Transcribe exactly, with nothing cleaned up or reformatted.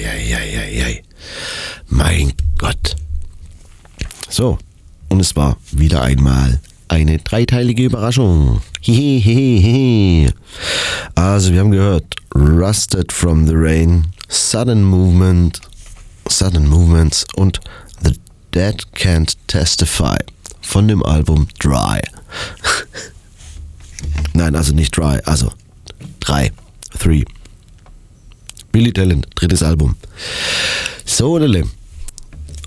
Eieieiei. Mein Gott. So, und es war wieder einmal eine dreiteilige Überraschung. Hihihihi. Also wir haben gehört, Rusted from the Rain, Sudden Movement, Sudden Movements und The Dead Can't Testify von dem Album Dry. Nein, also nicht Dry, also drei, three. Billy Talent, drittes Album. So, Lille.